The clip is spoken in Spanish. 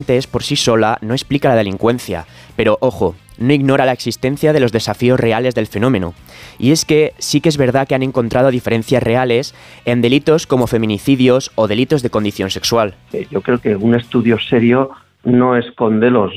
por sí sola no explica la delincuencia, pero ojo, no ignora la existencia de los desafíos reales del fenómeno. Y es que sí que es verdad que han encontrado diferencias reales en delitos como feminicidios o delitos de condición sexual. Yo creo que un estudio serio no esconde los